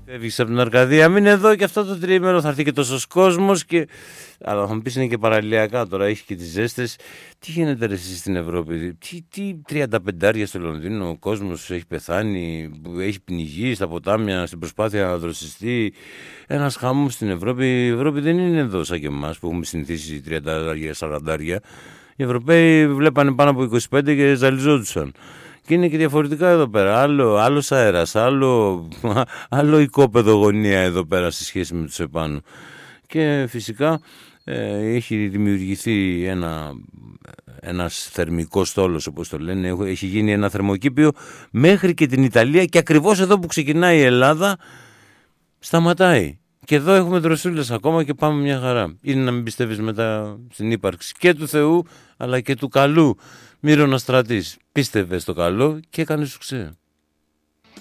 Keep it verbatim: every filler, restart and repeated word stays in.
Φεύγεις από την Αρκαδία, μην εδώ και αυτό το τριήμερο θα έρθει και τόσος κόσμος και... Αλλά θα μου πεις είναι και παραλιακά τώρα, έχει και τις ζέστες. Τι γίνεται ρε εσείς στην Ευρώπη, τι, τι τριάντα πέντε στο Λονδίνο, ο κόσμος έχει πεθάνει, έχει πνιγεί στα ποτάμια στην προσπάθεια να δροσιστεί. Ένας χαμός στην Ευρώπη. Η Ευρώπη δεν είναι εδώ σαν και εμάς που έχουμε συνηθίσει τριάντα σαράντα. Οι Ευρωπαίοι βλέπανε πάνω από είκοσι πέντε και ζαλιζόντουσαν. Και είναι και διαφορετικά εδώ πέρα. Άλλο, άλλος αέρας, άλλο, άλλο οικόπεδο γωνία εδώ πέρα σε σχέση με τους επάνω. Και φυσικά ε, έχει δημιουργηθεί ένα, ένας θερμικός στόλος, όπως το λένε. Έχει γίνει ένα θερμοκήπιο μέχρι και την Ιταλία και ακριβώς εδώ που ξεκινάει η Ελλάδα σταματάει. Και εδώ έχουμε δροσούλες ακόμα και πάμε μια χαρά. Είναι να μην πιστεύεις μετά στην ύπαρξη και του Θεού αλλά και του καλού. Μύρονα Στρατής πίστευε στο καλό και έκανε σουξέ.